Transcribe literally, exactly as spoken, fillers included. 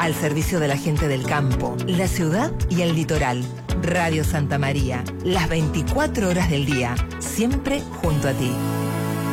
al servicio de la gente del campo, la ciudad y el litoral. Radio Santa María, las veinticuatro horas del día, siempre junto a ti.